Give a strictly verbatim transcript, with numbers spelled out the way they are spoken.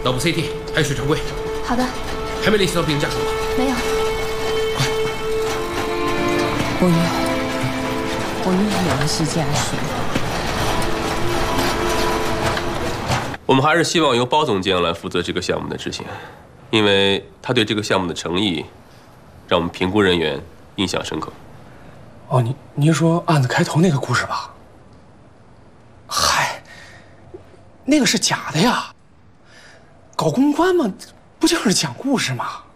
到部 C T， 排序常规。 好的。 还没联系到病人家属吗？ 没有。 快！ 我有，我有联系家属。 我们还是希望由包总监来负责这个项目的执行，因为他对这个项目的诚意，让我们评估人员印象深刻。 哦，你您说案子开头那个故事吧？嗨，那个是假的呀。搞公关嘛，不就是讲故事吗？